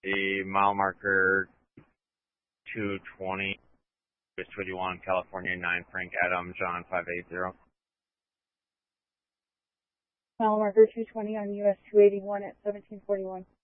The mile marker 220, US 281, California 9, Frank Adam, John 580. Mile marker 220 on US 281 at 1741.